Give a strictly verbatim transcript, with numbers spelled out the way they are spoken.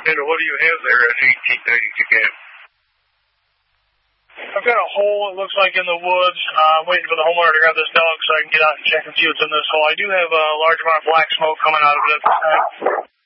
And what do you have there at eighteen ninety-two camp? I've got a hole, it looks like, in the woods. Uh, I'm waiting for the homeowner to grab this dog so I can get out and check and see what's in this hole. I do have a large amount of black smoke coming out of it at the time.